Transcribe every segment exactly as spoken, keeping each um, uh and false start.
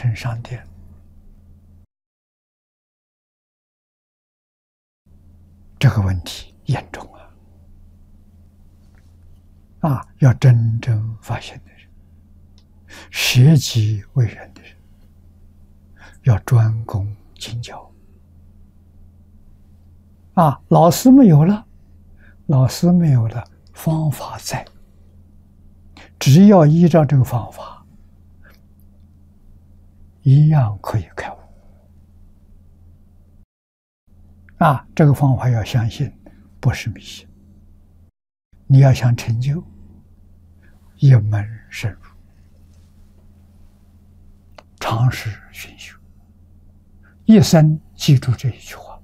成上殿。这个问题严重啊！啊，要真正发现的人，舍己为人的人，要专攻经教。啊，老师没有了，老师没有了，方法在，只要依照这个方法，一样可以开悟。啊，这个方法要相信，不是迷信。你要想成就，一门深入，长时熏修，一生记住这一句话。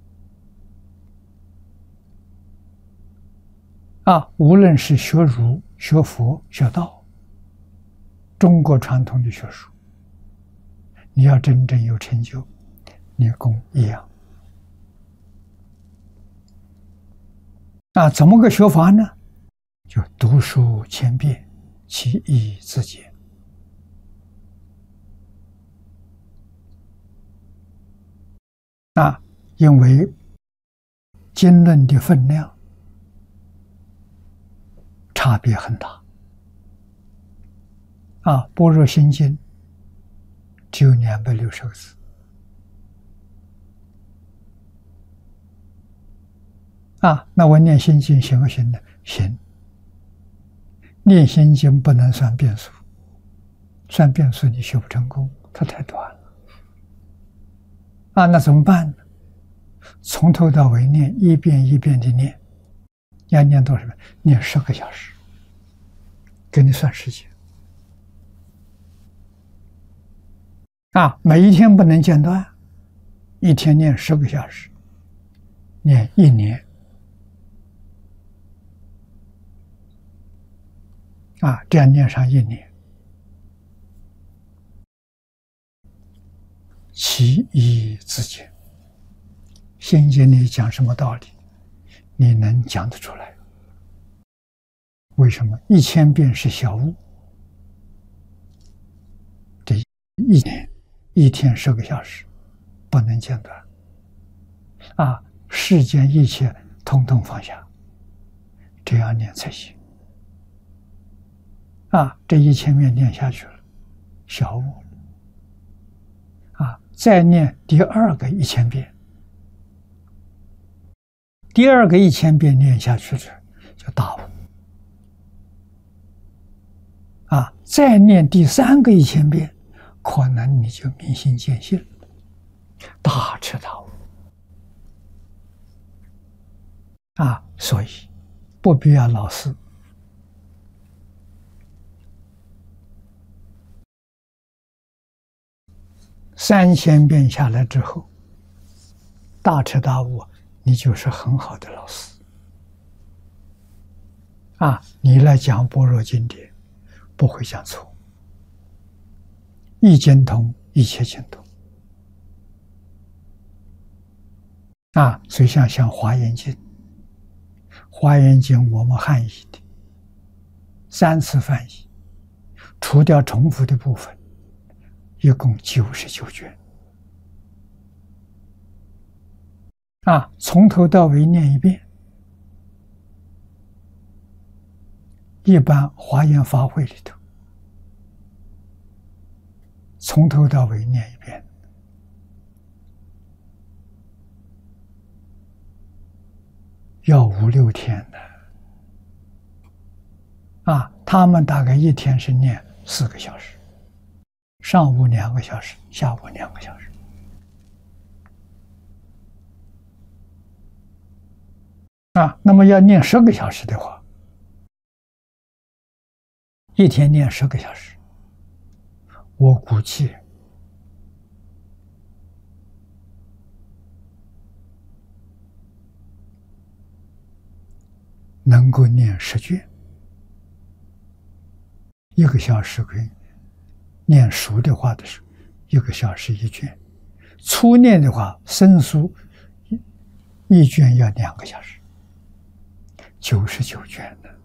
啊，无论是学儒、学佛、学道，中国传统的学术，你要真正有成就，你功一样。那怎么个学法呢？就读书千遍，其义自见。啊，因为经论的分量差别很大。啊，《般若心经》只有两百六十个字。啊，那我念心经行不行呢？行。念心经不能算变数，算变数你学不成功，它太短了。啊，那怎么办呢？从头到尾念，一遍一遍的念，要念多少遍？念十个小时，给你算时间。啊，每一天不能间断，一天念十个小时，念一年。啊，这样念上一年，其义自见。心经里讲什么道理，你能讲得出来？为什么？一千遍是小悟，这一年一天十个小时，不能间断。啊，世间一切统统放下，这样念才行。啊，这一千遍念下去了，小悟了。啊，再念第二个一千遍，第二个一千遍念下去了，就大悟。啊，再念第三个一千遍，可能你就明心见性了，大彻大悟。啊，所以不必要老师。三千遍下来之后，大彻大悟，你就是很好的老师。啊，你来讲般若经典，不会讲错，一经通，一切经通。啊，所以像像华严经，华严经我们汉译的，三次翻译，除掉重复的部分，一共九十九卷。啊，从头到尾念一遍。一般华严法会里头，从头到尾念一遍，要五六天的。啊，他们大概一天是念四个小时，上午两个小时，下午两个小时。啊，那么要念十个小时的话，一天念十个小时，我估计能够念十卷，一个小时可以念熟的话的是一个小时一卷，初念的话生疏一卷要两个小时，九十九卷的。